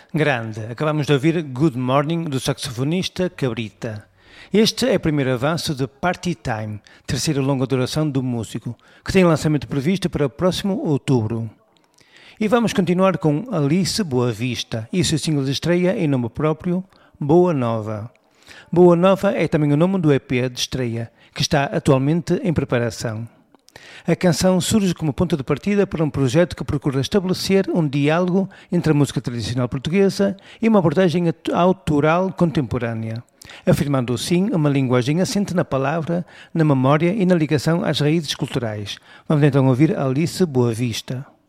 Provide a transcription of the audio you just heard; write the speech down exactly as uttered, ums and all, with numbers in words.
Grande, acabamos de ouvir Good Morning do saxofonista Cabrita. Este é o primeiro avanço de Party Time, terceira longa duração do músico, que tem lançamento previsto para o próximo outubro. E vamos continuar com Alice Boa Vista e o seu single de estreia em nome próprio, Boa Nova. Boa Nova é também o nome do E P de estreia, que está atualmente em preparação. A canção surge como ponto de partida para um projeto que procura estabelecer um diálogo entre a música tradicional portuguesa e uma abordagem autoral contemporânea, afirmando assim uma linguagem assente na palavra, na memória e na ligação às raízes culturais. Vamos então ouvir Alice Boa Vista.